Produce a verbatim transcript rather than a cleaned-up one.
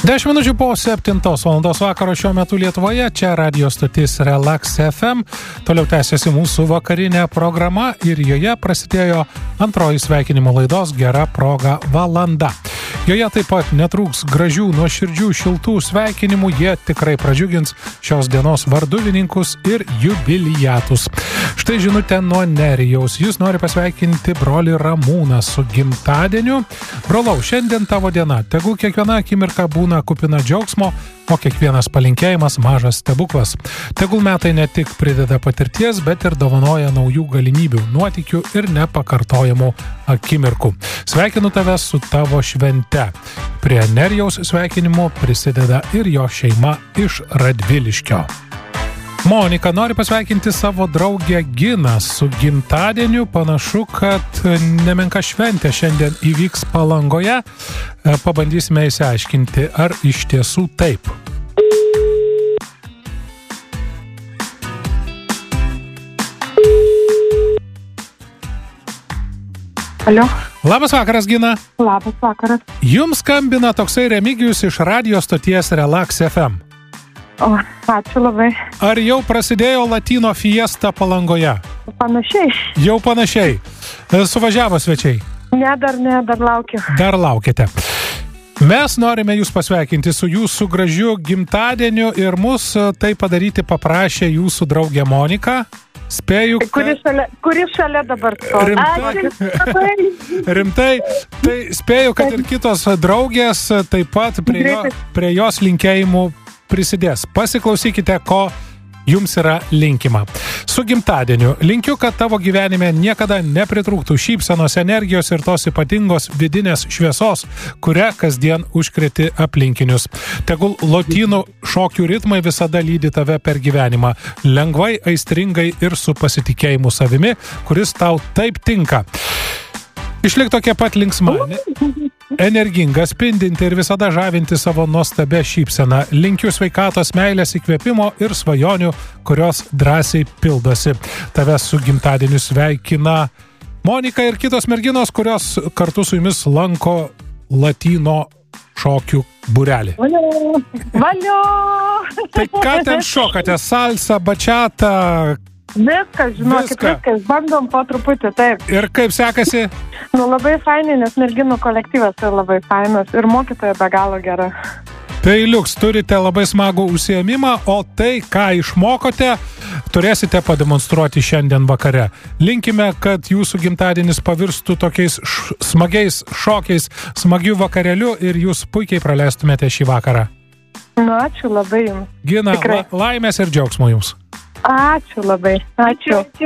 dešimt minučių po septintos valandos vakaro šiuo metu Lietuvoje, čia radio stotis Relax F M. Toliau tęsiasi mūsų vakarinė programa ir joje prasidėjo antroji sveikinimo laidos Gera proga valanda. Joje taip pat netrūks gražių, nuoširdžių, šiltų sveikinimų, jie tikrai pradžiugins šios dienos varduvininkus ir jubiliatus. Štai žinutė nuo Nerijaus. Jis nori pasveikinti brolį Ramūną su gimtadieniu. Brolau, šiandien tavo diena. Tegu kiekviena akimirka būna kupina džiaugsmo, o kiekvienas palinkėjimas mažas stebuklas. Tegul metai ne tik prideda patirties, bet ir dovanoja naujų galimybių, nuotykių ir nepakartojamų akimirkų. Sveikinu tave su tavo švente. Prie Nerijaus sveikinimo prisideda ir jo šeima iš Radviliškio. Monika nori pasveikinti savo draugę Giną su gimtadieniu. Panašu, kad nemenka šventė šiandien įvyks Palangoje. Pabandysime išsiaiškinti, ar iš tiesų taip. Alio. Labas vakaras, Gina. Labas vakaras. Jums skambina toksai Remigijus iš radio stoties Relax F M. O, ačiū labai. Ar jau prasidėjo Latino fiesta Palangoje? Panašiai. Jau panašiai. Suvažiavo svečiai? Ne, dar ne, dar laukiu. Dar laukiate. Mes norime jūs pasveikinti su jūsų gražiu gimtadieniu ir mus tai padaryti paprašė jūsų draugė Monika. Spėju, kad... Kuri šalia, kuri šalia dabar to? Rimtai, rimtai, tai spėju, kad ir kitos draugės taip pat prie, jo, prie jos linkėjimų prisidės. Pasiklausykite, ko jums yra linkima. Su gimtadieniu linkiu, kad tavo gyvenime niekada nepritrūktų šypsenos, energijos ir tos ypatingos vidinės šviesos, kurią kasdien užkreti aplinkinius. Tegul lotynų šokių ritmai visada lydi tave per gyvenimą. Lengvai, aistringai ir su pasitikėjimu savimi, kuris tau taip tinka. Išlik tokia pat linksma, energinga, spindinti ir visada žavinti savo nuostabę šypseną. Linkiu sveikatos, meilės, įkvėpimo ir svajonių, kurios drąsiai pildosi. Tave su gimtadieniu sveikina Monika ir kitos merginos, kurios kartu su jumis lanko Latino šokių būrelį. Valio! Valio! Tai ką ten šokate? Salsa, bačiata? Viskas, žinokit, Viską. viskas. Bandom po truputį, taip. Ir kaip sekasi? Nu, labai fainai, nes merginų kolektyvas yra labai fainas ir mokytoja be galo gera. Tai liuks, turite labai smagų užsiėmimą, o tai, ką išmokote, turėsite pademonstruoti šiandien vakare. Linkime, kad jūsų gimtadienis pavirstų tokiais š- smagiais šokiais, smagių vakarėlių ir jūs puikiai praleistumėte šį vakarą. Nu, ačiū labai jums. Gina, Tikrai. la- laimės ir džiaugsmo jums. Ačiū labai. Ačiū.